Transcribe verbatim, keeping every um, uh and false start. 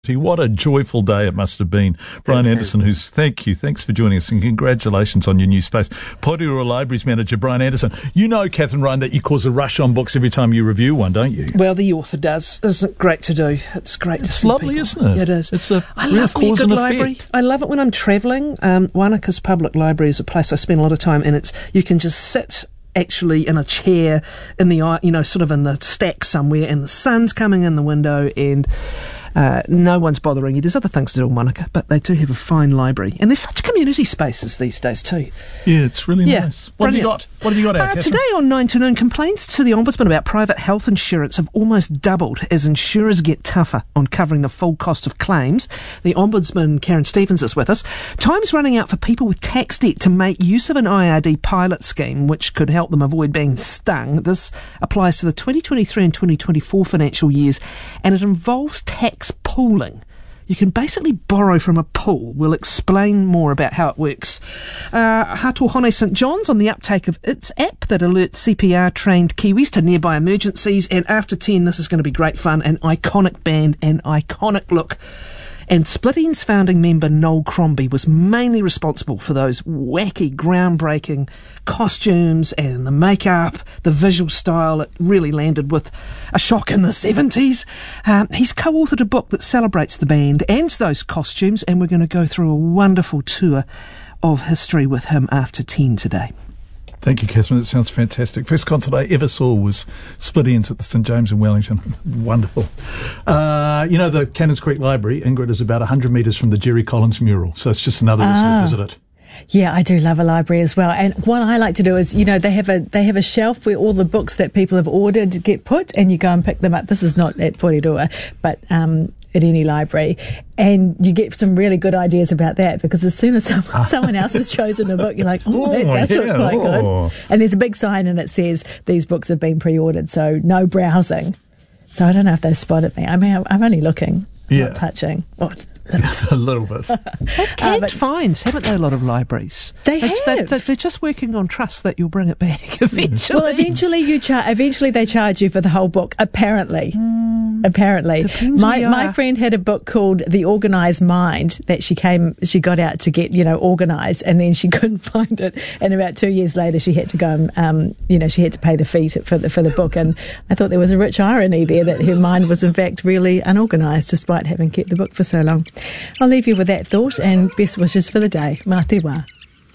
What a joyful day it must have been. Brian Anderson, who's, thank you, thanks for joining us, and congratulations on your new space. Porirua Libraries Manager, Brian Anderson. You know, Catherine Ryan, that you cause a rush on books every time you review one, don't you? Well, the author does. Isn't it great to do? It's great it's to see lovely, people. Isn't it? It is. It's a I real love me a cause good and library. effect. I love it when I'm travelling. Um, Wanaka's Public Library is a place I spend a lot of time, and it's you can just sit actually in a chair in the, you know, sort of in the stack somewhere, and the sun's coming in the window, and Uh, no one's bothering you. There's other things to do in Wanaka, but they do have a fine library. And there's such community spaces these days too. Yeah, it's really yeah, nice. What brilliant. have you got? What have you got out, uh, Today on nine to noon, complaints to the Ombudsman about private health insurance have almost doubled as insurers get tougher on covering the full cost of claims. The Ombudsman, Karen Stevens, is with us. Time's running out for people with tax debt to make use of an I R D pilot scheme, which could help them avoid being stung. This applies to the twenty twenty-three and twenty twenty-four financial years, and it involves tax pooling. You can basically borrow from a pool. We'll explain more about how it works. Uh, Hatohone St John's on the uptake of its app that alerts C P R-trained Kiwis to nearby emergencies. And after ten, this is going to be great fun. An iconic band, an iconic look. And Split Enz founding member Noel Crombie was mainly responsible for those wacky, groundbreaking costumes and the makeup, the visual style. It really landed with a shock in the seventies. Um, he's co-authored a book that celebrates the band and those costumes, and we're going to go through a wonderful tour of history with him after ten today. Thank you, Catherine. That sounds fantastic. First concert I ever saw was Split Enz at the St James in Wellington. Wonderful. Uh, you know, the Cannons Creek Library, Ingrid, is about one hundred metres from the Jerry Collins mural, so it's just another reason to visit it. Yeah, I do love a library as well. And what I like to do is, you know, they have a they have a shelf where all the books that people have ordered get put, and you go and pick them up. This is not at Porirua, but um, at any library. And you get some really good ideas about that, because as soon as someone, someone else has chosen a book, you're like, oh, that does yeah, look quite oh. good. And there's a big sign and it says, these books have been pre-ordered, so no browsing. So I don't know if they've spotted me. I mean, I'm only looking, I'm yeah. not touching. Oh, a little bit. They've canned uh, fines, haven't they, a lot of libraries? They they're, have. They're, they're just working on trust that you'll bring it back eventually. Well, eventually you char- Eventually they charge you for the whole book, apparently. Mm, apparently. My my friend had a book called The Organised Mind that she came, she got out to get, you know, organised, and then she couldn't find it. And about two years later she had to go and, um, you know, she had to pay the fee to, for, the, for the book. And I thought there was a rich irony there that her mind was in fact really unorganised despite having kept the book for so long. I'll leave you with that thought, and best wishes for the day. Mā te wā.